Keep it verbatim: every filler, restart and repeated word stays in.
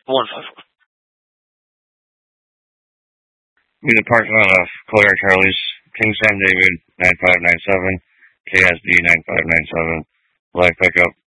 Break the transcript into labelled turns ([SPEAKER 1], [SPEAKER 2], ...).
[SPEAKER 1] One five four.
[SPEAKER 2] Be the parking lot of Collier Charlie's, King Sam David nine five nine seven, K S D nine five nine seven, black pickup